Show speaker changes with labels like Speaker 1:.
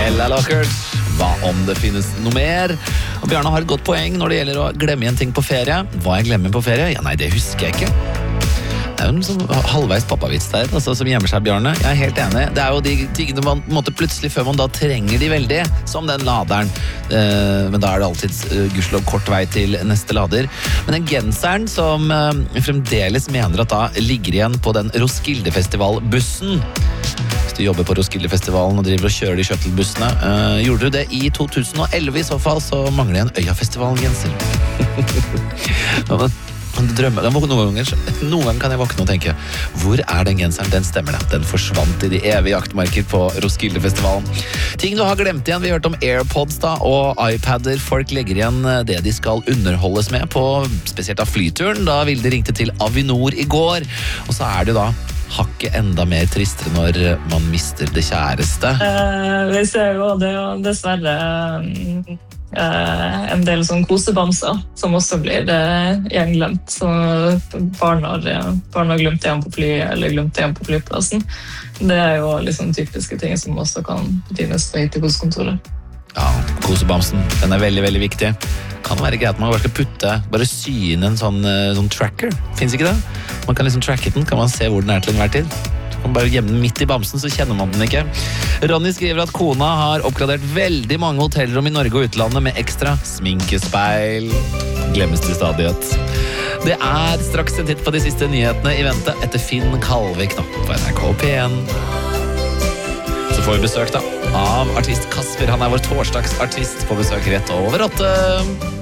Speaker 1: Ella Lockert. Hva om det finnes noe mer? Og Bjarne har et godt poeng når det gjelder å glemme en ting på ferie. Hva jeg glemmer på ferie? Ja, nei, det husker jeg ikke. Det er jo en sånn halvveis pappavits der, altså, som gjemmer seg, Bjarne. Jeg er helt enig. Det er jo de tingene man måtte plutselig, før man da trenger de veldig, som den laderen. Men da er det alltid gudskjelov kort vei til neste lader. Men den genseren som fremdeles mener at da ligger igjen på den Roskilde-festivalbussen. Hvis du jobber på Roskilde-festivalen og driver og kjører de shuttle-bussene, gjorde du det i 2011 i så fall, så mangler jeg en Øyafestivalen-genser. Noen ganger kan jeg våkne og tenke, hvor er den genseren? Den stemmer det. Den forsvant i de evige jaktmarker på Roskilde-festivalen. Ting du har glemt igjen. Vi har hørt om AirPods da, og iPader. Folk legger igjen det de skal underholdes med på, spesielt av flyturen. Da Vilde ringte til Avinor i går. Og så er det jo da hakket enda mer tristere når man mister det kjæreste.
Speaker 2: Vi ser jo det, og dessverre en del sånn kosebamser som også blir gjenglemt. Så barn har glemt igjen på fly eller glemt igjen på flyplassen. Det er jo liksom typiske ting som også kan finnes på IT-kontoret.
Speaker 1: Ja, kosebamsen, den er veldig, veldig viktig. Kan være greit at man bare sy inn en sånn tracker. Finnes ikke det? Man kan liksom tracke den, kan man se hvor den er til enhver tid. Man bare gjemme den midt i bamsen, så kjenner man den ikke. Ronny skriver at kona har oppgradert veldig mange hotellrom i Norge og utlandet med ekstra sminkespeil. Glemmes til stadighet. Det er straks en titt på de siste nyhetene i vente etter Finn Kalvik nå på NRK P1. Så får vi besøk da av artist Kasper. Han er vår torsdagsartist på besøk rett over 8.